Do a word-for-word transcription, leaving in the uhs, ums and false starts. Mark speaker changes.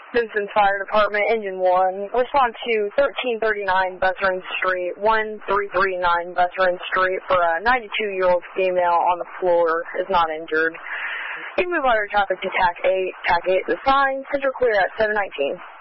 Speaker 1: Vincent Fire Department, Engine one. Respond to thirteen thirty-nine Veterans Street, one three three nine Veterans Street for a ninety-two-year-old female on the floor is not injured. You can move all your traffic to T A C eight. T A C eight is assigned. Center clear at seven nineteen.